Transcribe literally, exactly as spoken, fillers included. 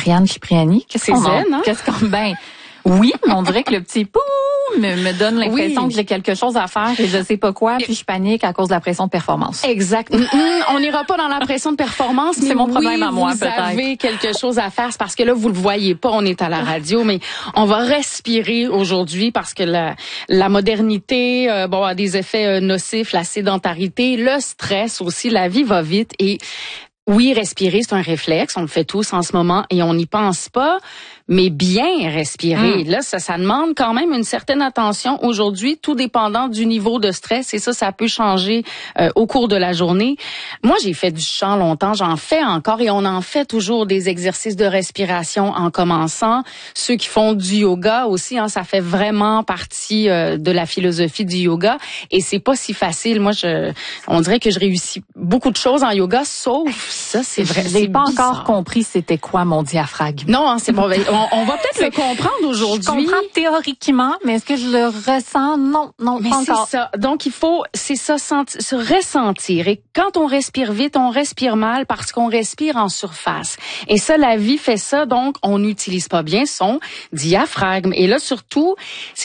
Ariane Cipriani. Qu'est-ce C'est qu'on zen, hein? Qu'est-ce qu'on ben oui, on dirait que le petit pou me, me donne l'impression Oui. que j'ai quelque chose à faire et je sais pas quoi, puis je panique à cause de la pression de performance. Exact. Mm, mm, on n'ira pas dans la pression de performance, mais c'est mon problème oui, à moi, vous peut-être. avez quelque chose à faire. C'est parce que là, vous le voyez pas, on est à la radio, mais on va respirer aujourd'hui parce que la, la modernité, euh, bon, a des effets euh, nocifs, la sédentarité, le stress aussi, la vie va vite et oui, respirer, c'est un réflexe. On le fait tous en ce moment et on n'y pense pas. Mais bien respirer, mmh. là, ça, ça demande quand même une certaine attention aujourd'hui, tout dépendant du niveau de stress. Et ça, ça peut changer euh, au cours de la journée. Moi, j'ai fait du chant longtemps, j'en fais encore et on en fait toujours des exercices de respiration en commençant. Ceux qui font du yoga aussi, hein, ça fait vraiment partie euh, de la philosophie du yoga. Et c'est pas si facile. Moi, je, on dirait que je réussis beaucoup de choses en yoga, sauf ça, c'est vrai. Je n'ai pas bizarre. encore compris c'était quoi mon diaphragme. Non, hein, c'est bon. On, on va peut-être le comprendre aujourd'hui. Je comprends théoriquement, mais est-ce que je le ressens? Non, non, mais pas encore. C'est ça. Donc, il faut, c'est ça, senti, se ressentir. Et quand on respire vite, on respire mal parce qu'on respire en surface. Et ça, la vie fait ça. Donc, on n'utilise pas bien son diaphragme. Et là, surtout, c'est